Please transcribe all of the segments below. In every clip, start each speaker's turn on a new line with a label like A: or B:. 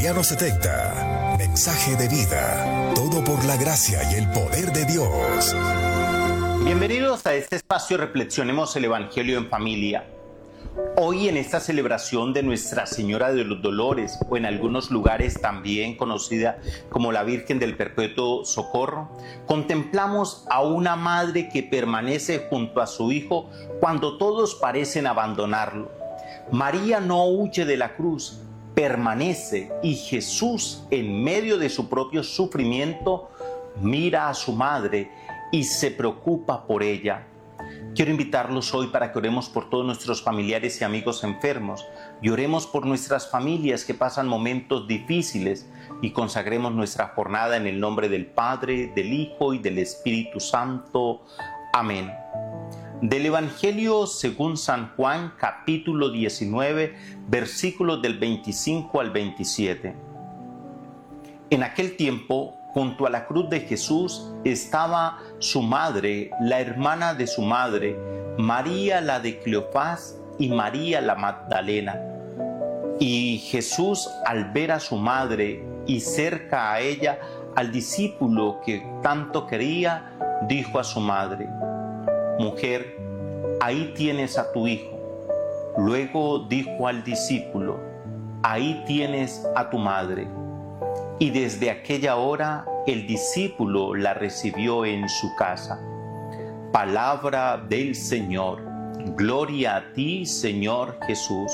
A: Hertziano 70. Mensaje de vida. Todo por la gracia y el poder de Dios.
B: Bienvenidos a este espacio Reflexionemos el Evangelio en Familia. Hoy en esta celebración de Nuestra Señora de los Dolores, o en algunos lugares también conocida como la Virgen del Perpetuo Socorro, contemplamos a una madre que permanece junto a su hijo cuando todos parecen abandonarlo. María no huye de la cruz, permanece, y Jesús, en medio de su propio sufrimiento, mira a su madre y se preocupa por ella. Quiero invitarlos hoy para que oremos por todos nuestros familiares y amigos enfermos y oremos por nuestras familias que pasan momentos difíciles y consagremos nuestra jornada en el nombre del Padre, del Hijo y del Espíritu Santo. Amén. Del Evangelio según San Juan, capítulo 19, versículos del 25 al 27. En aquel tiempo, junto a la cruz de Jesús estaba su madre, la hermana de su madre, María la de Cleofás y María la Magdalena. Y Jesús, al ver a su madre y cerca a ella al discípulo que tanto quería, dijo a su madre: «Mujer, ahí tienes a tu hijo». Luego dijo al discípulo: «Ahí tienes a tu madre». Y desde aquella hora el discípulo la recibió en su casa. Palabra del Señor. Gloria a ti, Señor Jesús.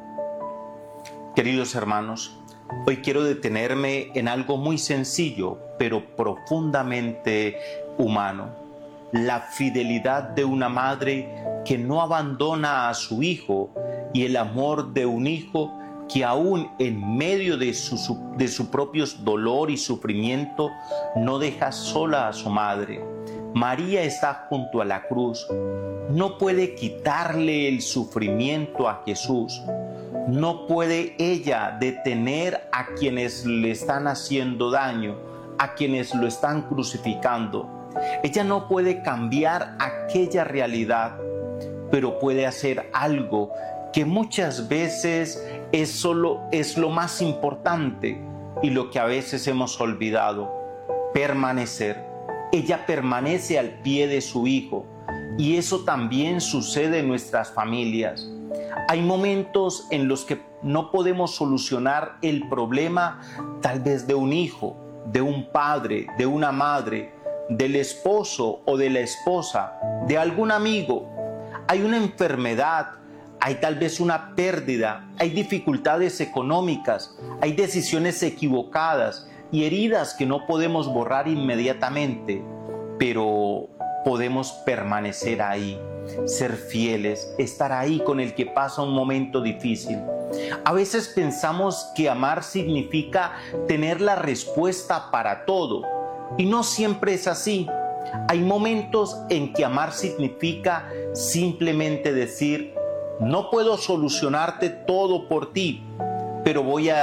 B: Queridos hermanos, hoy quiero detenerme en algo muy sencillo, pero profundamente humano. La fidelidad de una madre que no abandona a su hijo y el amor de un hijo que aún en medio de su propio dolor y sufrimiento no deja sola a su madre. María está junto a la cruz. No puede quitarle el sufrimiento a Jesús. No puede ella detener a quienes le están haciendo daño, a quienes lo están crucificando. Ella no puede cambiar aquella realidad, pero puede hacer algo que muchas veces es lo más importante y lo que a veces hemos olvidado: permanecer. Ella permanece al pie de su hijo, y eso también sucede en nuestras familias. Hay momentos en los que no podemos solucionar el problema, tal vez de un hijo, de un padre, de una madre, del esposo o de la esposa, de algún amigo. Hay una enfermedad, hay tal vez una pérdida, hay dificultades económicas, hay decisiones equivocadas y heridas que no podemos borrar inmediatamente, pero podemos permanecer ahí, ser fieles, estar ahí con el que pasa un momento difícil. A veces pensamos que amar significa tener la respuesta para todo, y no siempre es así. Hay momentos en que amar significa simplemente decir: no puedo solucionarte todo por ti, pero voy a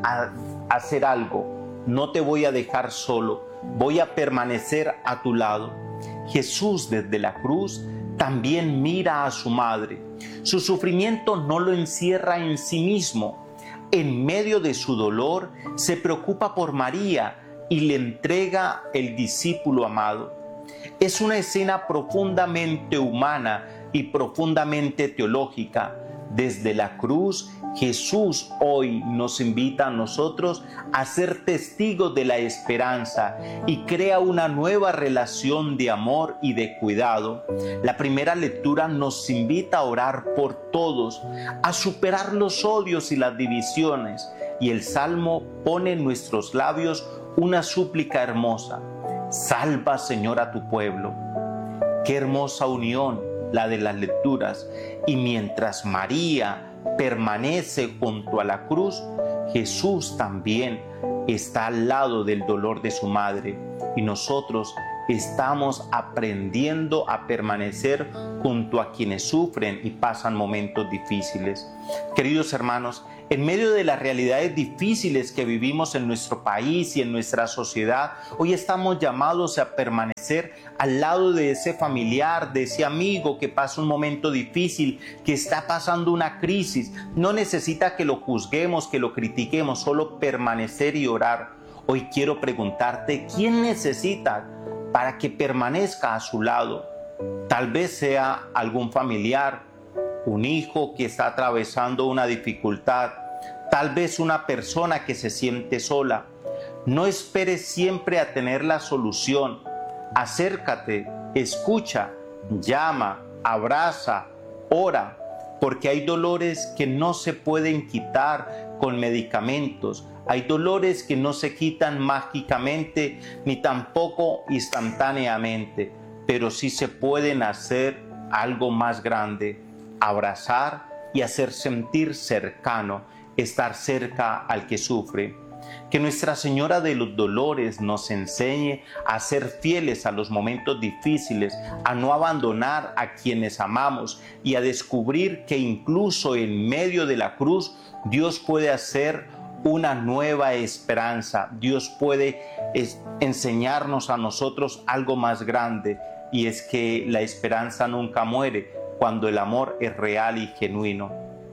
B: hacer algo. No te voy a dejar solo, voy a permanecer a tu lado. Jesús desde la cruz también mira a su madre. Su sufrimiento no lo encierra en sí mismo. En medio de su dolor se preocupa por María y le entrega el discípulo amado. Es una escena profundamente humana y profundamente teológica. Desde la cruz, Jesús hoy nos invita a nosotros a ser testigos de la esperanza y crea una nueva relación de amor y de cuidado. La primera lectura nos invita a orar por todos, a superar los odios y las divisiones, y el Salmo pone en nuestros labios una súplica hermosa: salva, Señor, a tu pueblo. Qué hermosa unión la de las lecturas. Y mientras María permanece junto a la cruz, Jesús también está al lado del dolor de su madre, y nosotros estamos aprendiendo a permanecer junto a quienes sufren y pasan momentos difíciles. Queridos hermanos, en medio de las realidades difíciles que vivimos en nuestro país y en nuestra sociedad, hoy estamos llamados a permanecer permanecer al lado de ese familiar, de ese amigo que pasa un momento difícil, que está pasando una crisis. No necesita que lo juzguemos, que lo critiquemos, solo permanecer y orar. Hoy quiero preguntarte, ¿quién necesita para que permanezca a su lado? Tal vez sea algún familiar, un hijo que está atravesando una dificultad, tal vez una persona que se siente sola. No esperes siempre a tener la solución. Acércate, escucha, llama, abraza, ora, porque hay dolores que no se pueden quitar con medicamentos. Hay dolores que no se quitan mágicamente ni tampoco instantáneamente, pero sí se pueden hacer algo más grande: abrazar y hacer sentir cercano, estar cerca al que sufre. Que Nuestra Señora de los Dolores nos enseñe a ser fieles a los momentos difíciles, a no abandonar a quienes amamos y a descubrir que incluso en medio de la cruz Dios puede hacer una nueva esperanza. Dios puede enseñarnos a nosotros algo más grande, y es que la esperanza nunca muere cuando el amor es real y genuino.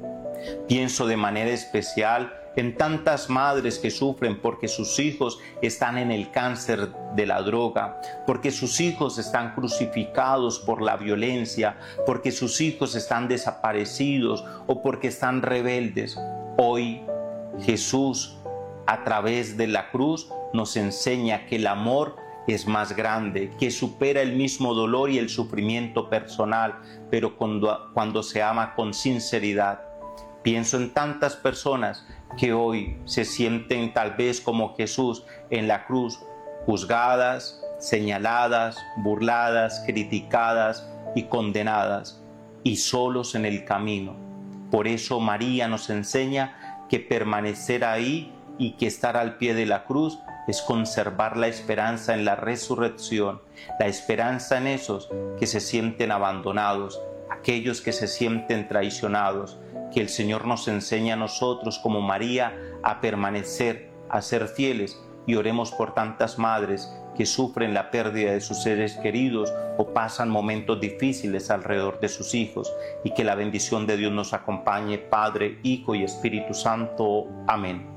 B: Pienso de manera especial en tantas madres que sufren porque sus hijos están en el cáncer de la droga, porque sus hijos están crucificados por la violencia, porque sus hijos están desaparecidos o porque están rebeldes. Hoy Jesús, a través de la cruz, nos enseña que el amor es más grande, que supera el mismo dolor y el sufrimiento personal, pero cuando se ama con sinceridad. Pienso en tantas personas que hoy se sienten tal vez como Jesús en la cruz, juzgadas, señaladas, burladas, criticadas y condenadas, y solos en el camino. Por eso María nos enseña que permanecer ahí y que estar al pie de la cruz es conservar la esperanza en la resurrección, la esperanza en esos que se sienten abandonados, aquellos que se sienten traicionados. Que el Señor nos enseñe a nosotros, como María, a permanecer, a ser fieles, y oremos por tantas madres que sufren la pérdida de sus seres queridos o pasan momentos difíciles alrededor de sus hijos, y que la bendición de Dios nos acompañe, Padre, Hijo y Espíritu Santo. Amén.